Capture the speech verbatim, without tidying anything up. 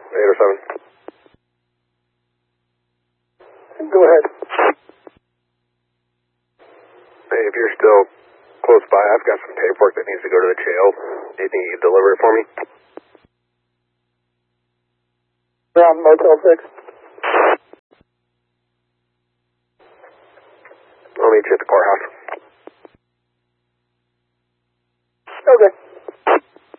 eight oh seven. Go ahead. Hey, if you're still close by, I've got some paperwork that needs to go to the jail. Do you think you can deliver it for me? Around Motel six. I'll meet you at the courthouse.